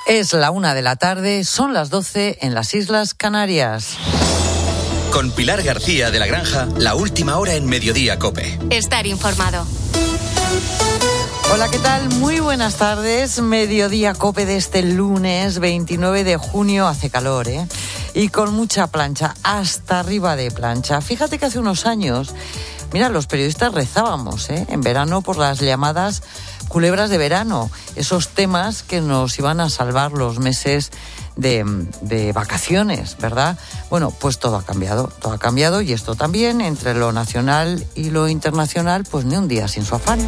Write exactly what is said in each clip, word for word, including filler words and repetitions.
Es la una de la tarde, son las doce en las Islas Canarias. Con Pilar García de la Granja, la última hora en Mediodía COPE. Estar informado. Hola, ¿qué tal? Muy buenas tardes. Mediodía COPE de este lunes veintinueve de junio. Hace calor, ¿eh? Y con mucha plancha, hasta arriba de plancha. Fíjate que hace unos años, mira, los periodistas rezábamos, ¿eh? En verano por las llamadas culebras de verano. Esos temas que nos iban a salvar los meses de, de vacaciones, ¿verdad? Bueno, pues todo ha cambiado, todo ha cambiado y esto también, entre lo nacional y lo internacional, pues ni un día sin su afán.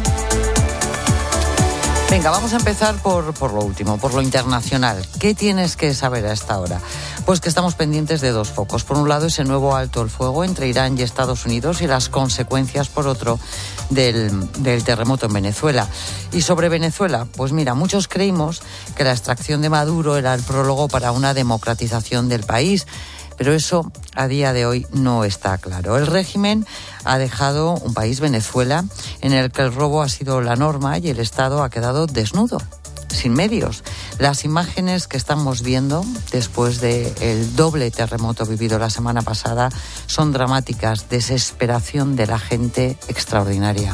Venga, vamos a empezar por, por lo último, por lo internacional. ¿Qué tienes que saber a esta hora? Pues que estamos pendientes de dos focos. Por un lado, ese nuevo alto el fuego entre Irán y Estados Unidos y las consecuencias, por otro, del, del terremoto en Venezuela. Y sobre Venezuela, pues mira, muchos creímos que la extracción de Maduro era el prólogo para una democratización del país. Pero eso a día de hoy no está claro. El régimen ha dejado un país, Venezuela, en el que el robo ha sido la norma y el Estado ha quedado desnudo, sin medios. Las imágenes que estamos viendo después del doble terremoto vivido la semana pasada son dramáticas, desesperación de la gente extraordinaria.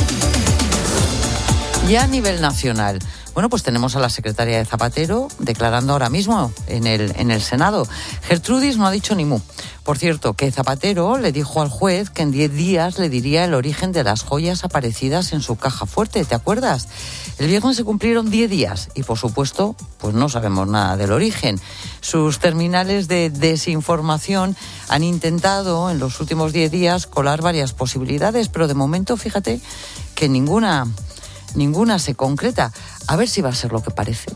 Y a nivel nacional, bueno, pues tenemos a la secretaria de Zapatero declarando ahora mismo en el, en el Senado. Gertrudis no ha dicho ni mu. Por cierto, que Zapatero le dijo al juez que en diez días le diría el origen de las joyas aparecidas en su caja fuerte, ¿te acuerdas? El viernes se cumplieron diez días y, por supuesto, pues no sabemos nada del origen. Sus terminales de desinformación han intentado en los últimos diez días colar varias posibilidades, pero de momento, fíjate que ninguna... Ninguna se concreta. A ver si va a ser lo que parece.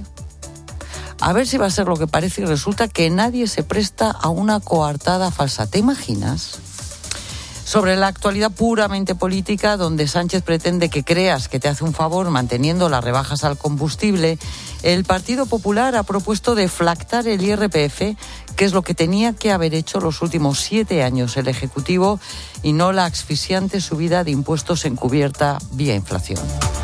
A ver si va a ser lo que parece y resulta que nadie se presta a una coartada falsa. ¿Te imaginas? Sobre la actualidad puramente política, donde Sánchez pretende que creas que te hace un favor manteniendo las rebajas al combustible, el Partido Popular ha propuesto deflactar el I R P F, que es lo que tenía que haber hecho los últimos siete años el Ejecutivo, y no la asfixiante subida de impuestos encubierta vía inflación.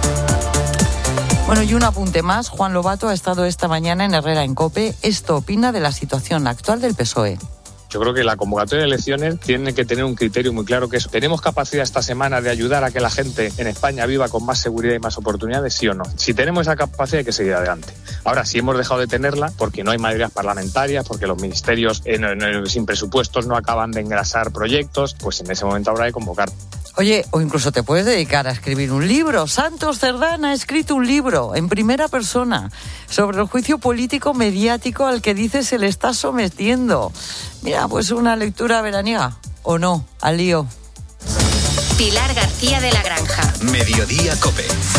Bueno, y un apunte más. Juan Lobato ha estado esta mañana en Herrera en COPE. Esto opina de la situación actual del P S O E. Yo creo que la convocatoria de elecciones tiene que tener un criterio muy claro, que es: ¿tenemos capacidad esta semana de ayudar a que la gente en España viva con más seguridad y más oportunidades, sí o no? Si tenemos esa capacidad, hay que seguir adelante. Ahora, si hemos dejado de tenerla porque no hay mayorías parlamentarias, porque los ministerios eh, no, no, sin presupuestos no acaban de engrasar proyectos, pues en ese momento habrá que convocar. Oye, o incluso te puedes dedicar a escribir un libro. Santos Cerdán ha escrito un libro en primera persona sobre el juicio político mediático al que dice se le está sometiendo. Mira, pues una lectura veraniega, ¿o no? Al lío. Pilar García de la Granja. Mediodía COPE.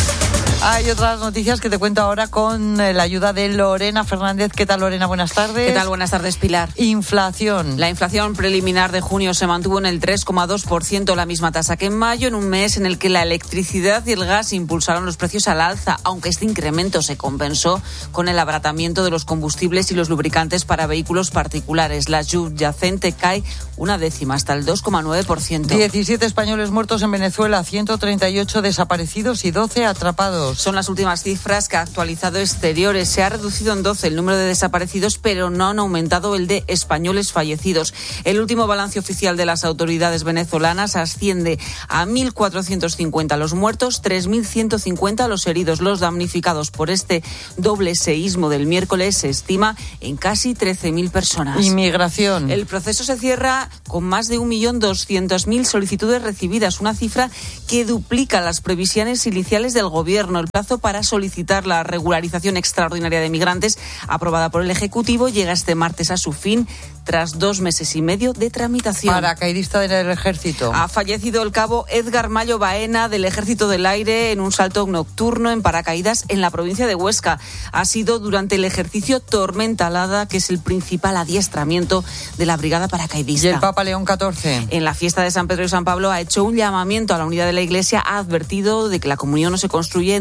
Hay otras noticias que te cuento ahora con la ayuda de Lorena Fernández. ¿Qué tal, Lorena? Buenas tardes. ¿Qué tal? Buenas tardes, Pilar. Inflación. La inflación preliminar de junio se mantuvo en el tres coma dos por ciento, la misma tasa que en mayo, en un mes en el que la electricidad y el gas impulsaron los precios al alza, aunque este incremento se compensó con el abaratamiento de los combustibles y los lubricantes para vehículos particulares. La subyacente cae una décima, hasta el dos coma nueve por ciento. diecisiete españoles muertos en Venezuela, ciento treinta y ocho desaparecidos y doce atrapados. Son las últimas cifras que ha actualizado Exteriores. Se ha reducido en doce el número de desaparecidos, pero no han aumentado el de españoles fallecidos. El último balance oficial de las autoridades venezolanas asciende a mil cuatrocientos cincuenta los muertos, tres mil ciento cincuenta los heridos. Los damnificados por este doble seísmo del miércoles se estima en casi trece mil personas. Inmigración. El proceso se cierra con más de un millón doscientos mil solicitudes recibidas, una cifra que duplica las previsiones iniciales del gobierno. El plazo para solicitar la regularización extraordinaria de migrantes, aprobada por el Ejecutivo, llega este martes a su fin tras dos meses y medio de tramitación. Paracaidista del Ejército. Ha fallecido el cabo Edgar Mayo Baena, del Ejército del Aire, en un salto nocturno en paracaídas en la provincia de Huesca. Ha sido durante el ejercicio Tormenta Alada, que es el principal adiestramiento de la brigada paracaidista. ¿Y el Papa León catorce? En la fiesta de San Pedro y San Pablo ha hecho un llamamiento a la unidad de la Iglesia, ha advertido de que la comunión no se construye en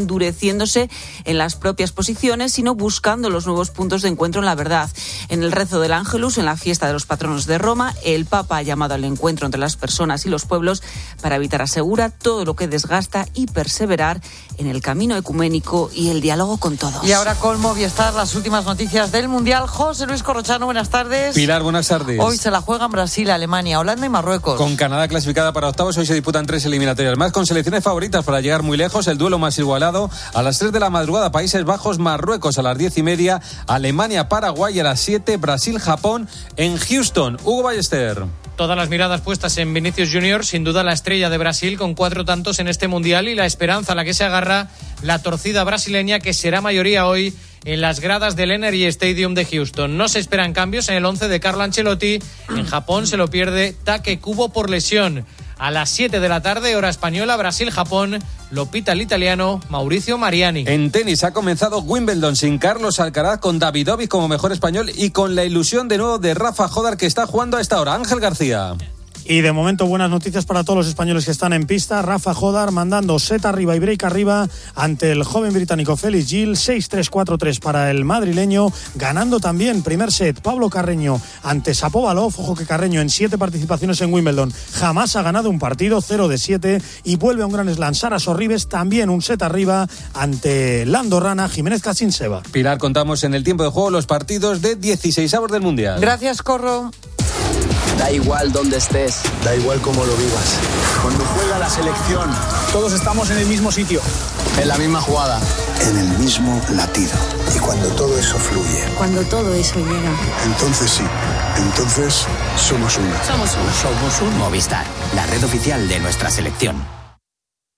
endureciéndose en las propias posiciones, sino buscando los nuevos puntos de encuentro en la verdad. En el rezo del Ángelus, en la fiesta de los patronos de Roma, el Papa ha llamado al encuentro entre las personas y los pueblos para evitar, asegura, todo lo que desgasta y perseverar en el camino ecuménico y el diálogo con todos. Y ahora con Movistar, las últimas noticias del Mundial. José Luis Corrochano, buenas tardes. Pilar, buenas tardes. Hoy se la juegan Brasil, Alemania, Holanda y Marruecos. Con Canadá clasificada para octavos, hoy se disputan tres eliminatorias más con selecciones favoritas para llegar muy lejos. El duelo más igualado a las tres de la madrugada, Países Bajos, Marruecos a las diez y media, Alemania, Paraguay a las siete, Brasil, Japón en Houston. Hugo Ballester. Todas las miradas puestas en Vinicius Junior, sin duda la estrella de Brasil con cuatro tantos en este Mundial y la esperanza a la que se agarra la torcida brasileña, que será mayoría hoy en las gradas del Energy Stadium de Houston. No se esperan cambios en el once de Carlo Ancelotti. En Japón se lo pierde Take Kubo por lesión. A las siete de la tarde, hora española, Brasil-Japón, lo pita el italiano Mauricio Mariani. En tenis ha comenzado Wimbledon sin Carlos Alcaraz, con Davidovich como mejor español y con la ilusión de nuevo de Rafa Jodar, que está jugando a esta hora. Ángel García. Y de momento buenas noticias para todos los españoles que están en pista. Rafa Jodar mandando set arriba y break arriba ante el joven británico Felix Gil. seis tres cuatro tres para el madrileño. Ganando también primer set Pablo Carreño ante Shapovalov. Ojo que Carreño en siete participaciones en Wimbledon jamás ha ganado un partido, cero de siete. Y vuelve a un gran slam Sara Sorribes, también un set arriba ante la andorrana Jiménez Cacinseva. Pilar, contamos en el tiempo de juego los partidos de dieciseisavos del Mundial. Gracias, Corro. Da igual dónde estés, da igual cómo lo vivas. Cuando juega la selección, todos estamos en el mismo sitio, en la misma jugada, en el mismo latido. Y cuando todo eso fluye, cuando todo eso llega, entonces sí, entonces somos uno. Somos uno. Somos un Movistar, la red oficial de nuestra selección.